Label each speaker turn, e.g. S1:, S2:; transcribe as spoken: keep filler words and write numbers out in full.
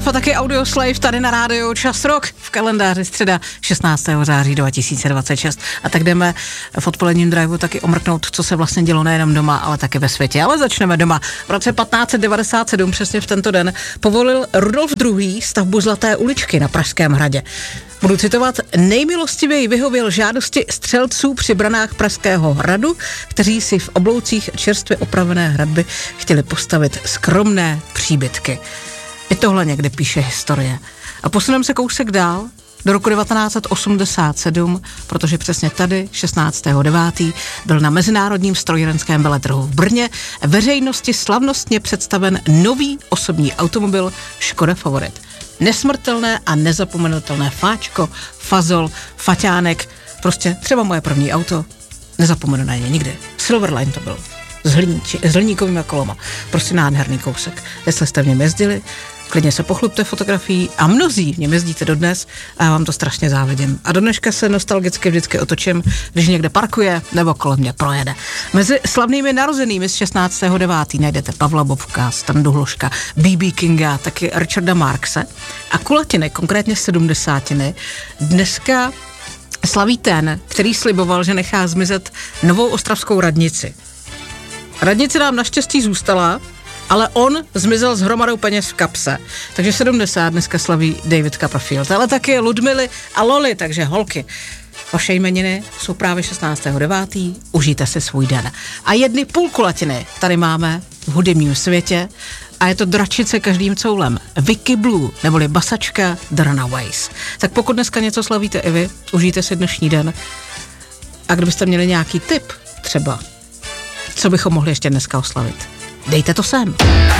S1: a taky Audioslave tady na rádiu Čas Rock v kalendáři středa šestnáctého září dva tisíce dvacet šest. A tak jdeme v odpoledním driveu taky omrknout, co se vlastně dělo nejenom doma, ale taky ve světě. Ale začneme doma. V roce patnáct devadesát sedm, přesně v tento den, povolil Rudolf druhý. stavbu Zlaté uličky na Pražském hradě. Budu citovat: nejmilostivěji vyhověl žádosti střelců při branách Pražského hradu, kteří si v obloucích čerstvě opravené hradby chtěli postavit skromné příbytky. I tohle někde píše historie. A posuneme se kousek dál do roku devatenáct osmdesát sedm, protože přesně tady, šestnáctého devátého byl na Mezinárodním strojírenském veletrhu v Brně veřejnosti slavnostně představen nový osobní automobil Škoda Favorit. Nesmrtelné a nezapomenutelné fáčko, fazol, faťánek, prostě třeba moje první auto, nezapomenu na ně nikdy. Silverline to byl, s, hliníči, s hliníkovými kolama, prostě nádherný kousek. Jestli jste v něm jezdili, klidně se pochlupte fotografií a mnozí v něm jezdíte dodnes a já vám to strašně závidím. A do dneška se nostalgicky vždycky otočím, když někde parkuje nebo kolem mě projede. Mezi slavnými narozenými z šestnáctého devátého najdete Pavla Bobka, Standu Hloška, bé bé Kinga, taky Richarda Marxe a kulatiny, konkrétně sedmdesátiny. Dneska slaví ten, který sliboval, že nechá zmizet novou ostravskou radnici. Radnice nám naštěstí zůstala, ale on zmizel s hromadou peněz v kapse. Takže sedmdesát dneska slaví David Copperfield, ale taky Ludmily a Loli, takže holky. Vaše jmeniny jsou právě šestnáctého devátého Užijte si svůj den. A jedny půlkulatiny tady máme v hudebním světě a je to dračice každým coulem. Vicky Blue, neboli basačka The Runaways. Tak pokud dneska něco slavíte i vy, užijte si dnešní den. A kdybyste měli nějaký tip třeba, co bychom mohli ještě dneska oslavit, dejte to sem.